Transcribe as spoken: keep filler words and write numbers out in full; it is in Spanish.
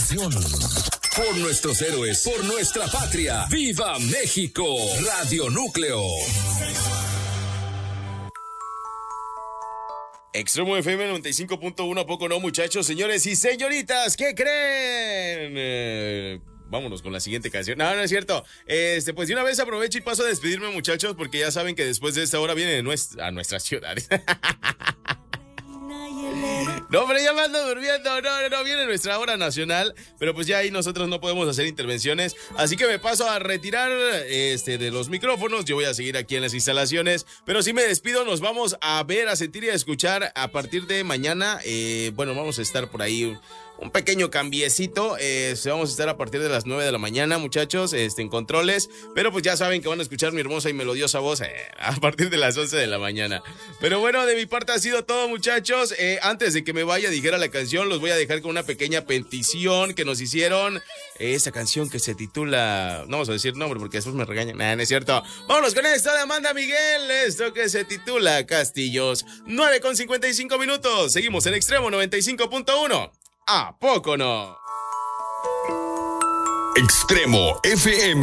información. Por nuestros héroes, por nuestra patria. ¡Viva México! Radio Núcleo. Extremo F M noventa y cinco punto uno, ¿a poco no, muchachos, señores y señoritas? ¿Qué creen? Eh, vámonos con la siguiente canción. No, no es cierto. Este, pues de una vez aprovecho y paso a despedirme, muchachos, porque ya saben que después de esta hora viene nuestra, a nuestras ciudades. No, pero ya me ando durmiendo, no, no, no, viene nuestra hora nacional, pero pues ya ahí nosotros no podemos hacer intervenciones, así que me paso a retirar este de los micrófonos. Yo voy a seguir aquí en las instalaciones, pero sí me despido. Nos vamos a ver, a sentir y a escuchar a partir de mañana. Eh, bueno, vamos a estar por ahí un pequeño cambiecito. Eh, vamos a estar a partir de las nueve de la mañana, muchachos, este, en controles. Pero pues ya saben que van a escuchar mi hermosa y melodiosa voz eh, a partir de las once de la mañana. Pero bueno, de mi parte ha sido todo, muchachos. Eh, antes de que me vaya, dijera la canción, los voy a dejar con una pequeña petición que nos hicieron. Eh, esa canción que se titula... No vamos a decir nombre porque después me regañan. Nah, no es cierto. Vámonos con esto de Amanda Miguel. Esto que se titula Castillos. nueve con cincuenta y cinco minutos. Seguimos en Extremo noventa y cinco punto uno. ¿A poco no? Extremo F M.